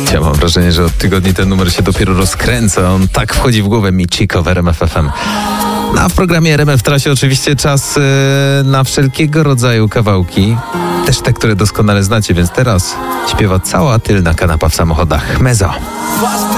Ja mam wrażenie, że od tygodni ten numer się dopiero rozkręca. On tak wchodzi w głowę mi Chico w RMF FM. No a w programie RMF Trasie oczywiście czas na wszelkiego rodzaju kawałki. Też te, które doskonale znacie, więc teraz śpiewa cała tylna kanapa w samochodach. Mezo.